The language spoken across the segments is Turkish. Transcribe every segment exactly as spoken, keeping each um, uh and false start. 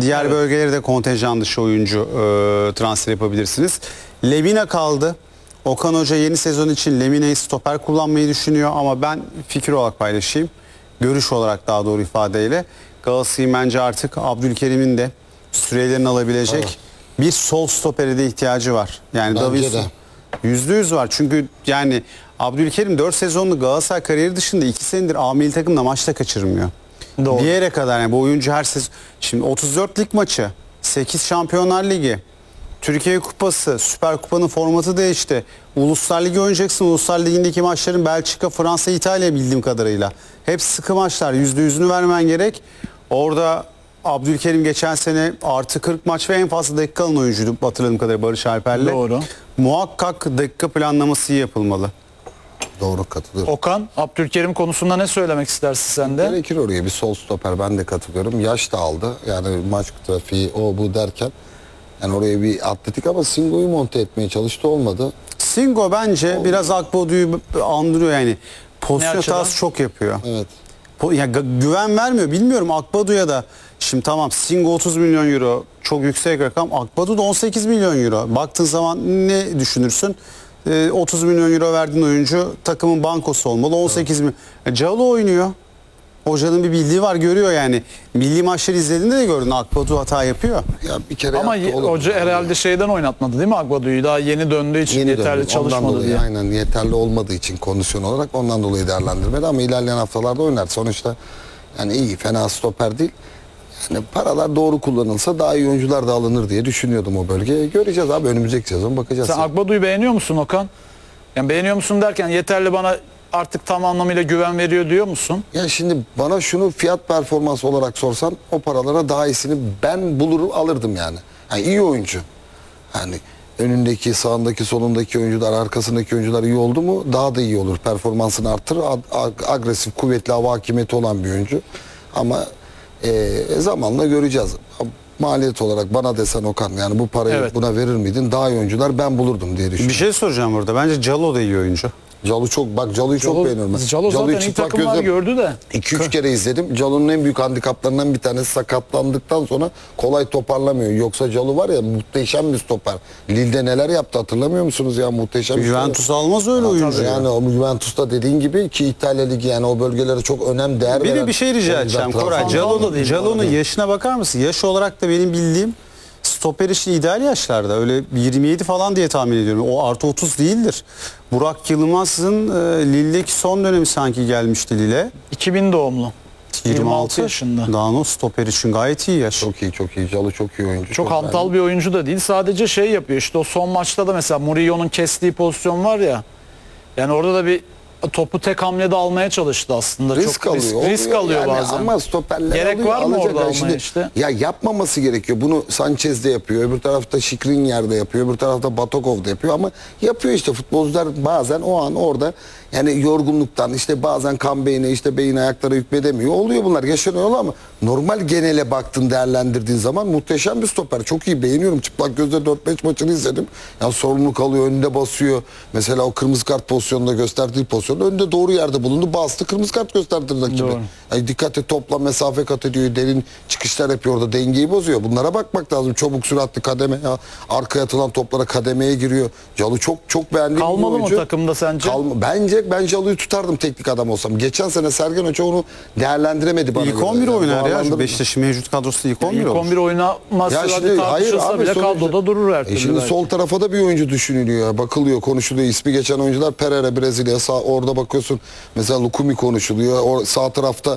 Diğer Evet. bölgelere de kontenjan dışı oyuncu e, transfer yapabilirsiniz. Lemina kaldı. Okan Hoca yeni sezon için Lemina'yı stoper kullanmayı düşünüyor ama ben fikir olarak paylaşayım. Görüş olarak daha doğru ifadeyle. Galatasaray'ın bence artık Abdülkerim'in de sürelerini alabilecek Evet. bir sol stopere de ihtiyacı var. Yani Bence Davinson de. yüzde yüz var. Çünkü yani Abdülkerim dört sezonlu Galatasaray kariyeri dışında iki senedir A milli takımda maçta kaçırmıyor. Doğru. Bir yere kadar yani bu oyuncu her sezon. Şimdi otuz dört lig maçı, sekiz Şampiyonlar Ligi, Türkiye Kupası, Süper Kupa'nın formatı değişti. Uluslar Ligi oynayacaksın. Uluslar Ligi'ndeki maçların Belçika, Fransa, İtalya bildiğim kadarıyla. Hep sıkı maçlar. yüzde yüzünü vermen gerek. Orada Abdülkerim geçen sene artı kırk maç ve en fazla dakika alan oyuncuydu hatırladığım kadarıyla Barış Alper'le. Doğru. Muhakkak dakika planlaması iyi yapılmalı. Doğru, katılıyorum. Okan, Abdülkerim konusunda ne söylemek istersin sen de? Gerekir oraya bir sol stoper, ben de katılıyorum. Yaş da aldı. Yani maç trafiği o bu derken yani oraya bir atletik ama Singo'yu monte etmeye çalıştı, olmadı. Singo bence biraz Akbodu'yu andırıyor yani. Ne Pozisyon açıdan? hatası çok yapıyor. Evet. Po- Ya gü- güven vermiyor. Bilmiyorum Akbadu'ya da şimdi tamam Singo otuz milyon euro çok yüksek rakam. Akbadu da on sekiz milyon euro. Baktığın zaman ne düşünürsün? Ee, otuz milyon euro verdiğin oyuncu takımın bankosu olmalı. on sekiz milyon. E, Calo oynuyor. Hocanın bir bildiği var, görüyor yani. Milli maçları izlediğinde de gördün Akbadu hata yapıyor. Ya bir kere Ama yaptı, olur. hoca herhalde şeyden oynatmadı değil mi Akbadu'yu? Daha yeni döndüğü için Yeni yeterli döndü. Ondan çalışmadı dolayı, diye. aynen yeterli olmadığı için kondisyon olarak ondan dolayı değerlendirmedi ama ilerleyen haftalarda oynar. Sonuçta yani iyi, fena stoper değil. Yani paralar doğru kullanılsa daha iyi oyuncular da alınır diye düşünüyordum o bölgeye. Göreceğiz abi, önümüzdeki sezon bakacağız. Sen Akbadu'yu beğeniyor musun Okan? Yani beğeniyor musun derken yeterli, bana artık tam anlamıyla güven veriyor diyor musun? Ya şimdi bana şunu fiyat performans olarak sorsan o paralara daha iyisini ben bulurum, alırdım yani. Yani iyi oyuncu. Yani önündeki, sağındaki, solundaki oyuncular, arkasındaki oyuncular iyi oldu mu daha da iyi olur. Performansını artırır. Ag- ag- agresif, kuvvetli hava hakimiyeti olan bir oyuncu. Ama e, zamanla göreceğiz. Maliyet olarak bana desen Okan, yani bu parayı Evet. buna verir miydin? Daha iyi oyuncular ben bulurdum diye düşünüyorum. Bir şey soracağım burada. Bence Calo da iyi oyuncu. Calı çok, bak Calı'yı çok beğeniyorum. ben. Calo Calı'yı zaten iyi çıplak takımlar gözle- gördü de. iki üç kere izledim. Calu'nun en büyük handikaplarından bir tanesi sakatlandıktan sonra kolay toparlamıyor. Yoksa Calu var ya, muhteşem bir stoper. Lille'de neler yaptı hatırlamıyor musunuz ya, muhteşem bir Juventus stoper. almaz öyle Ha, oyuncu. tabii yani o Juventus'ta dediğin gibi ki İtalya Ligi, yani o bölgelere çok önem, değer Bir veren de bir şey rica oyuncular, edeceğim transfer- Koray. Fantano da Calo'nun değil bu Calo'nun arada. yaşına bakar mısın? Yaş olarak da benim bildiğim stoper için ideal yaşlarda. Öyle yirmi yedi falan diye tahmin ediyorum. O artı otuz değildir. Burak Yılmaz'ın e, Lille'deki son dönemi sanki gelmişti Lille. iki bin doğumlu. yirmi altı yaşında. Daha o stoper için gayet iyi yaş. Çok iyi, çok iyi. Calı çok iyi oyuncu. Çok hantal beğendim. bir oyuncu da değil. Sadece şey yapıyor. İşte o son maçta da mesela Murillo'nun kestiği pozisyon var ya. Yani orada da bir topu tek hamlede almaya çalıştı aslında. Risk Çok alıyor. risk, risk oluyor alıyor yani bazen. Ama stoperler Gerek alıyor, var mı alacak. orada Yani almaya şimdi, işte? Ya yapmaması gerekiyor. Bunu Sanchez de yapıyor. Öbür tarafta Skriniar da yapıyor. Öbür tarafta Batakov da yapıyor ama yapıyor işte futbolcular bazen o an orada, yani yorgunluktan işte bazen kan beyine, işte beyin ayaklara hükmedemiyor. Oluyor bunlar, yaşanıyor ama normal genele baktın, değerlendirdiğin zaman muhteşem bir stoper. Çok iyi, beğeniyorum. Çıplak gözle dört beş maçını izledim. Ya sorumluluk alıyor, önünde basıyor. Mesela o kırmızı kart pozisyonunda gösterdiği pozisyonda önünde doğru yerde bulundu. Bastı, kırmızı kart gösterdi rakibe. Doğru. Yani dikkat et, topla mesafe kat ediyor, derin çıkışlar yapıyor, orada dengeyi bozuyor. Bunlara bakmak lazım. Çabuk, süratli kademe, ya, arkaya atılan toplara kademeye giriyor. Calı çok çok beğendiğim bir Kalmalı mı oyuncu. takımda sence? Kalma. Bence ben Calı'yı tutardım teknik adam olsam. Geçen sene Sergen Hoca onu değerlendiremedi bana İlk göre. on bir Yani oynar ya. doğalandırdı. Şu Beşiktaş'ın mevcut kadrosu ilk on bir İlk olur. on bir oynaması Ya hadi şimdi hayır tartışılsa abi, bile sonuçta- kadroda durur her türlü. E şimdi belki. sol tarafa da bir oyuncu düşünülüyor. Bakılıyor, konuşuluyor. İsmi geçen oyuncular Pereira Brezilya. Sağ, orada bakıyorsun mesela Lukumi konuşuluyor. O, sağ tarafta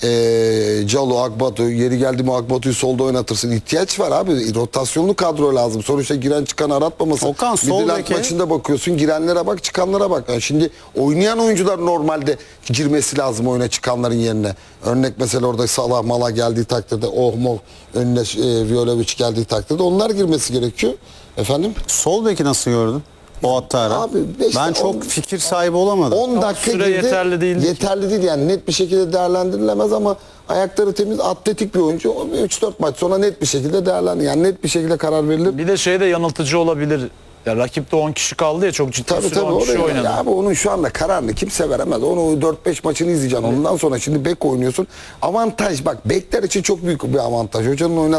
e, Calo, Akbatu. Yeri geldi mi Akbatu'yu solda oynatırsın. İhtiyaç var abi. Rotasyonlu kadro lazım. Sonuçta giren çıkan aratmaması. Okan, sol Midland beke- maçında bakıyorsun. Girenlere bak, çıkanlara bak. Yani şimdi oynayan oyuncular normalde girmesi lazım oyuna çıkanların yerine. Örnek mesela orada Salah Mala geldiği takdirde, oh mo önüne e, Violevic geldiği takdirde onlar girmesi gerekiyor. Efendim? Sol beki nasıl gördün? O hatta ara. Abi işte Ben çok on- fikir sahibi olamadım. on dakika süre girdi. yeterli değildi ki. Yeterli değil yani, net bir şekilde değerlendirilemez ama ayakları temiz, atletik bir oyuncu. üç dört maç sonra net bir şekilde değerlendir. Yani net bir şekilde karar verilir. Bir de şey de yanıltıcı olabilir. Ya rakipte on kişi kaldı ya, çok ciddi Tabii süre tabii, on o da kişi ya. oynadı. Ya abi onun şu anda kararını kimse veremez. Onu dört beş maçını izleyeceksin. Ondan sonra şimdi bek oynuyorsun. Avantaj, bak bekler için çok büyük bir avantaj. Hocanın oynattığı